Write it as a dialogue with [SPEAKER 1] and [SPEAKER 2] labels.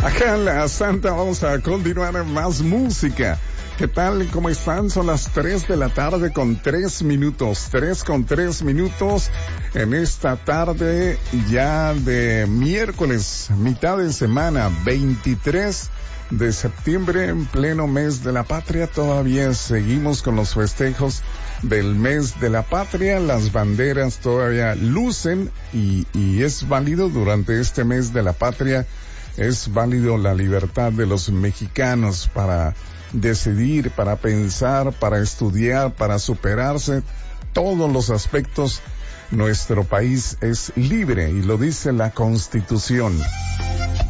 [SPEAKER 1] Acá en la Santa vamos a continuar en más música. ¿Qué tal? ¿Cómo están? Son las 3 de la tarde con 3 minutos. 3 con 3 minutos en esta tarde ya de miércoles, mitad de semana, 23 de septiembre, en pleno mes de la patria. Todavía seguimos con los festejos del mes de la patria. Las banderas todavía lucen y es válido durante este mes de la patria. Es válido la libertad de los mexicanos para decidir, para pensar, para estudiar, para superarse. Todos los aspectos, nuestro país es libre y lo dice la Constitución.